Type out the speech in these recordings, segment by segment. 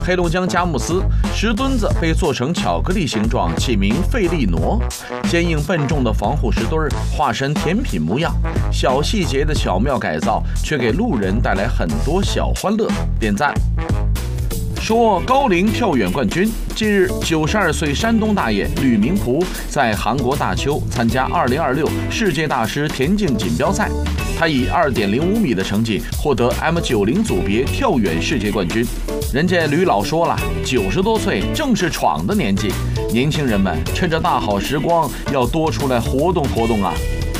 黑龙江佳木斯石墩子被做成巧克力形状，起名费利挪。坚硬笨重的防护石墩儿化身甜品模样，小细节的巧妙改造却给路人带来很多小欢乐，点赞。说高龄跳远冠军，近日92岁山东大爷吕明璞在韩国大邱参加2026世界大师田径锦标赛，他以2.05米的成绩获得 M90组别跳远世界冠军。人家吕老说了，90多岁正是闯的年纪，年轻人们趁着大好时光要多出来活动活动啊。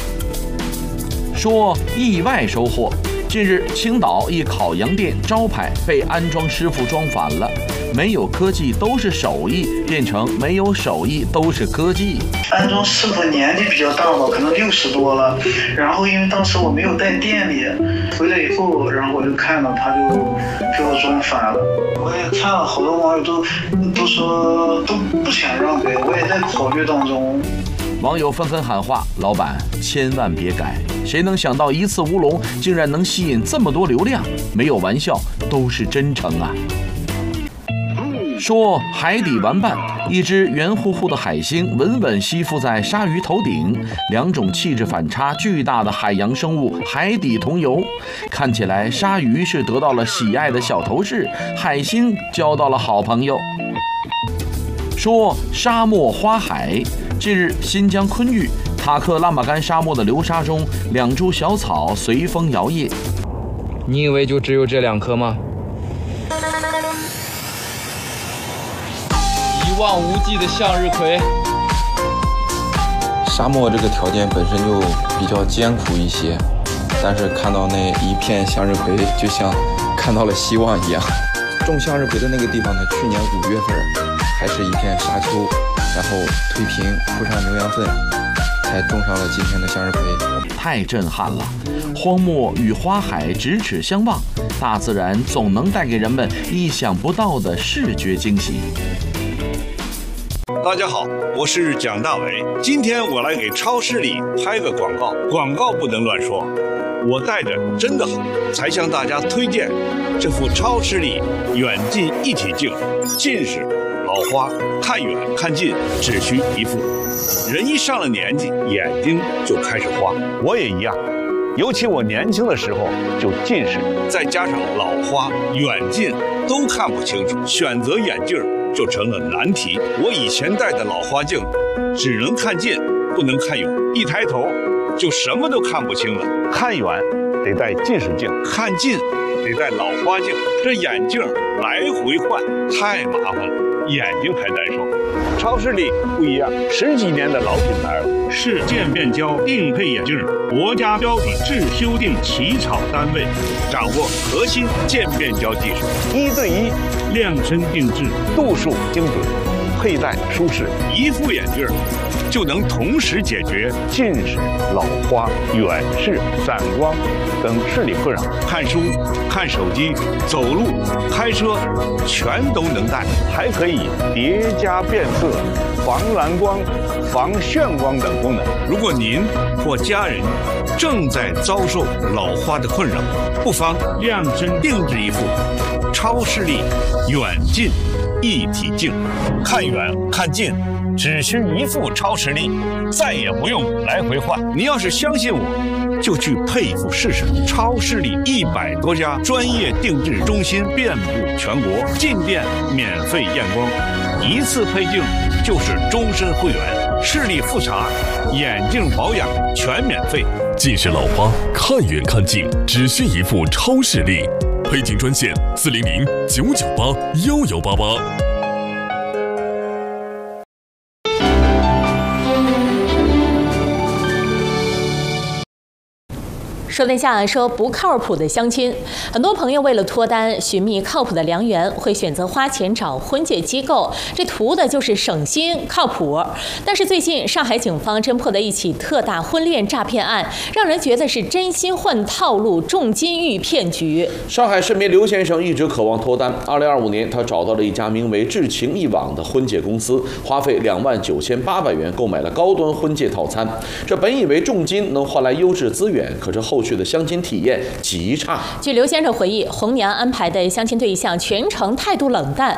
说意外收获。近日，青岛一烤羊店招牌被安装师傅装反了，没有科技都是手艺，变成没有手艺都是科技。 安装师傅年纪比较大吧，可能60多了。然后因为当时我没有带电力，回来以后，然后我就看到他就给我装反了。我也看了好多网友都说都不想让给，我也在考虑当中。 网友纷纷喊话：“老板，千万别改！谁能想到一次乌龙竟然能吸引这么多流量？没有玩笑，都是真诚啊！”说海底玩伴，一只圆乎乎的海星稳稳吸附在鲨鱼头顶，两种气质反差巨大的海洋生物海底同游。看起来鲨鱼是得到了喜爱的小头饰，海星交到了好朋友。说沙漠花海。近日，新疆昆玉塔克拉玛干沙漠的流沙中，两株小草随风摇曳。 你以为就只有这2棵吗？一望无际的向日葵。 沙漠这个条件本身就比较艰苦一些，但是看到那一片向日葵，就像看到了希望一样。种向日葵的那个地方呢，去年5月份还是一片沙丘。然后推平铺上牛羊粪，才种上了今天的向日葵。 太震撼了！荒漠与花海咫尺相望，大自然总能带给人们意想不到的视觉惊喜。 大家好，我是蒋大为，今天我来给超市里拍个广告，广告不能乱说。我带着真的好，才向大家推荐这副超视力远近一体镜，近视。老花看远看近只需一副，人一上了年纪，眼睛就开始花。我也一样，尤其我年轻的时候就近视，再加上老花，远近都看不清楚，选择眼镜就成了难题。我以前戴的老花镜只能看近，不能看远，一抬头就什么都看不清了。看远得戴近视镜，看近得戴老花镜，这眼镜来回换太麻烦了。眼睛还难受。超视力不一样，10几年的老品牌了，是渐变焦定配眼镜，国家标准制修订起草单位，掌握核心渐变焦技术，1对1量身定制，度数精准，佩戴舒适，一副眼镜就能同时解决近视、老花、远视、散光等视力困扰。看书、看手机、走路、开车，全都能戴，还可以叠加变色、防蓝光、防眩光等功能。如果您或家人正在遭受老花的困扰，不妨量身定制一副超视力远近一体镜，看远看近只需一副超视力，再也不用来回换。你要是相信我，就去配一副试试。超视力100多家专业定制中心遍布全国，进店免费验光，一次配镜就是终身会员。视力复查、眼镜保养全免费。 近视老花，看远看近只需一副超视力。配镜专线400-998-1188。 说天下说不靠谱的相亲，很多朋友为了脱单，寻觅靠谱的良缘，会选择花钱找婚介机构，这图的就是省心靠谱。但是最近上海警方侦破的一起特大婚恋诈骗案，让人觉得是真心换套路、重金玉骗局。 上海市民刘先生一直渴望脱单，2025年他找到了一家名为至情一网的婚介公司，花费29800元购买了高端婚介套餐。这本以为重金能换来优质资源，可是后续的相亲体验极差。 据刘先生回忆，红娘安排的相亲对象全程态度冷淡，